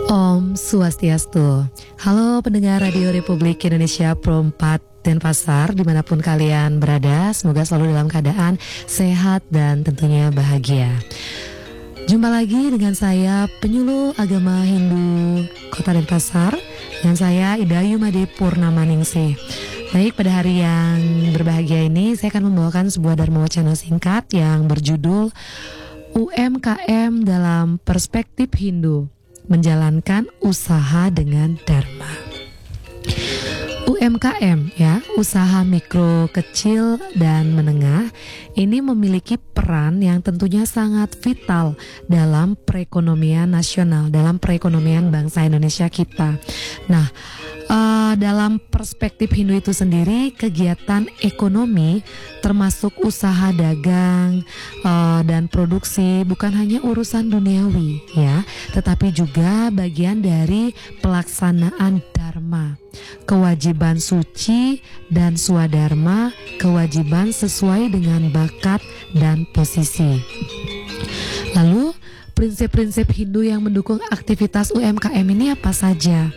Om Swastiastu. Halo pendengar Radio Republik Indonesia Pro 4 Denpasar dimanapun kalian berada, semoga selalu dalam keadaan sehat dan tentunya bahagia. Jumpa lagi dengan saya penyuluh agama Hindu Kota Denpasar, dengan saya Ida Yumade Purnamaningsih. Baik, pada hari yang berbahagia ini saya akan membawakan sebuah dharma wacana singkat yang berjudul UMKM dalam Perspektif Hindu, menjalankan usaha dengan dharma. UMKM ya, usaha mikro, kecil dan menengah ini memiliki peran yang tentunya sangat vital dalam perekonomian nasional, dalam perekonomian bangsa Indonesia kita. Nah, dalam perspektif Hindu itu sendiri, kegiatan ekonomi termasuk usaha dagang dan produksi bukan hanya urusan duniawi ya, tetapi juga bagian dari pelaksanaan dharma, kewajiban suci dan swadharma, kewajiban sesuai dengan bakat dan posisi. Lalu prinsip-prinsip Hindu yang mendukung aktivitas UMKM ini apa saja?